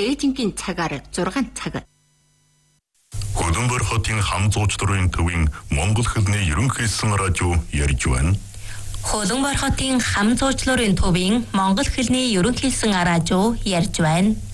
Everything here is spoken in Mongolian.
Бээжингийн цагаар 6 цаг. Хөдөнбөр хотын хам зуучлалын төвийн Монгол хэлний ерөнхийлсэн радио ярьж байна. Хөдөнбөр хотын хам зуучлалын төвийн Монгол хэлний ерөнхийлсэн радио ярьж байна.